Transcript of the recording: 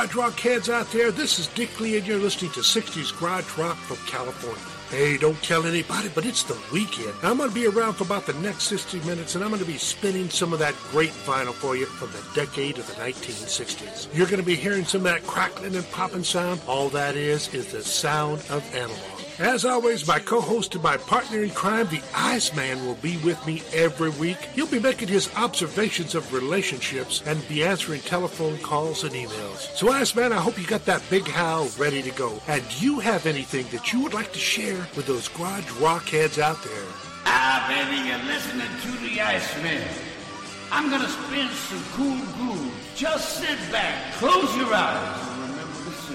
garage rock heads out there. This is Dick Lee, and you're listening to 60s Garage Rock from California. Hey, don't tell anybody, but it's the weekend. I'm going to be around for about the next 60 minutes, and I'm going to be spinning some of that great vinyl for you from the decade of the 1960s. You're going to be hearing some of that crackling and popping sound. All that is the sound of analog. As always, my co-host and my partner in crime, the Iceman, will be with me every week. He'll be making his observations of relationships and be answering telephone calls and emails. So, Iceman, I hope you got that big howl ready to go. And do you have anything that you would like to share with those garage rock heads out there? Ah, baby, you're listening to the Iceman. I'm gonna spin some cool grooves. Just sit back, close your eyes,